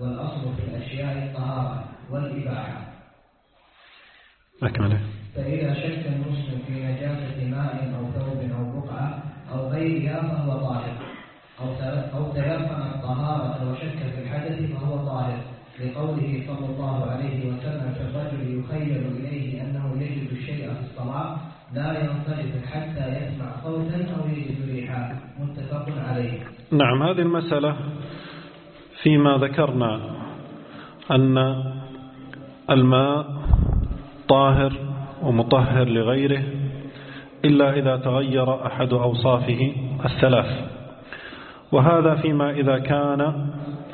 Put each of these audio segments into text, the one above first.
والأصل في الأشياء الطهارة والإباحة. أكمله. فإذا شك المسلم في نجاسة ماء أو ثوب أو بقعة أو غيرها فهو طاهر، أو تيقن الطهارة وشك في الحدث فهو طاهر، لقوله صلى الله عليه وسلم في الرجل يخيل إليه أنه يجد الشيء في الصلاة لا ينصرف حتى يسمع صوتا أو يجد ريحا، متفق عليه. نعم، هذه المسألة فيما ذكرنا أن الماء طاهر ومطهر لغيره إلا إذا تغير أحد أوصافه الثلاث، وهذا فيما إذا كان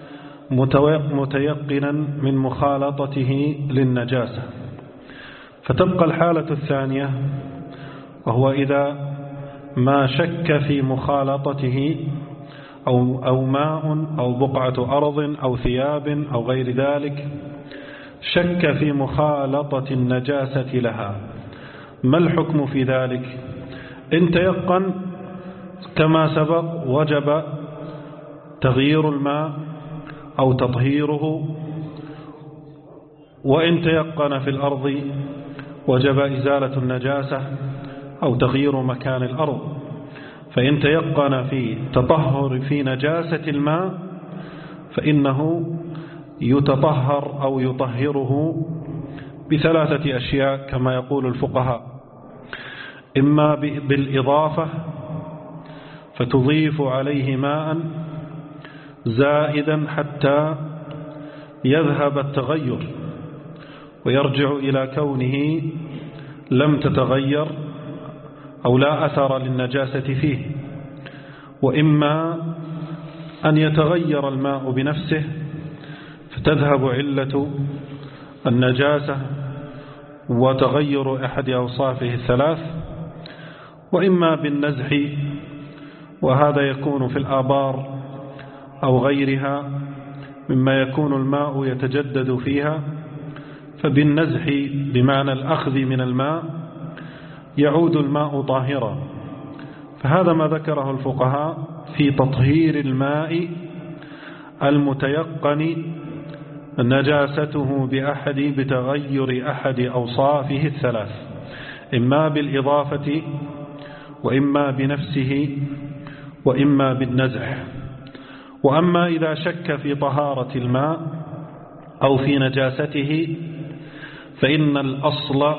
متيقنا من مخالطته للنجاسة. فتبقى الحالة الثانية، وهو إذا ما شك في مخالطته أو ماء أو بقعة أرض أو ثياب أو غير ذلك، شك في مخالطة النجاسة لها، ما الحكم في ذلك؟ إن تيقن كما سبق وجب تغيير الماء أو تطهيره، وإن تيقن في الأرض وجب إزالة النجاسة أو تغيير مكان الأرض. فإن تيقن في تطهر في نجاسة الماء فإنه يتطهر أو يطهره بثلاثة أشياء كما يقول الفقهاء: إما بالإضافة فتضيف عليه ماء زائدا حتى يذهب التغير ويرجع إلى كونه لم تتغير أو لا أثر للنجاسة فيه، وإما أن يتغير الماء بنفسه فتذهب علة النجاسة وتغير أحد أوصافه الثلاث، وإما بالنزح، وهذا يكون في الآبار أو غيرها مما يكون الماء يتجدد فيها، فبالنزح بمعنى الأخذ من الماء يعود الماء طاهرا. فهذا ما ذكره الفقهاء في تطهير الماء المتيقن نجاسته بتغير أحد أوصافه الثلاث، إما بالإضافة وإما بنفسه وإما بالنزح. وأما إذا شك في طهارة الماء أو في نجاسته فإن الأصل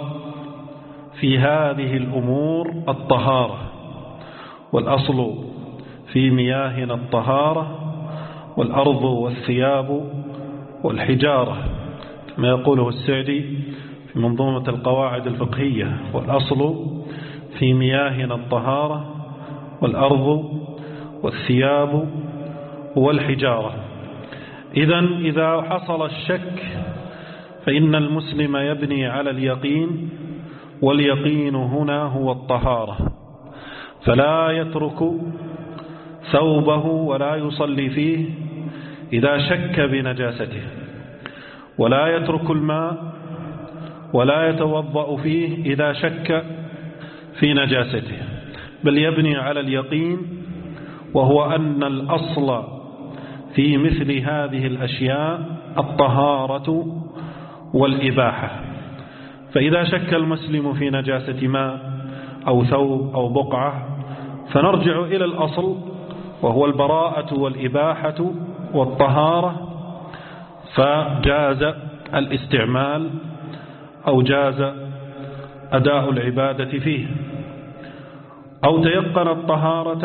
في هذه الأمور الطهارة، والأصل في مياهنا الطهارة، والأرض والثياب والحجارة كما يقوله السعدي في منظومة القواعد الفقهية: والأصل في مياهنا الطهارة والأرض والثياب والحجارة. إذا حصل الشك فإن المسلم يبني على اليقين، واليقين هنا هو الطهارة، فلا يترك ثوبه ولا يصلي فيه إذا شك بنجاسته، ولا يترك الماء ولا يتوضأ فيه إذا شك في نجاسته، بل يبني على اليقين، وهو أن الأصل في مثل هذه الأشياء الطهارة والإباحة. فإذا شك المسلم في نجاسة ماء أو ثوب أو بقعة فنرجع إلى الأصل، وهو البراءة والإباحة والطهارة، فجاز الاستعمال أو جاز أداء العبادة فيه. أو تيقن الطهارة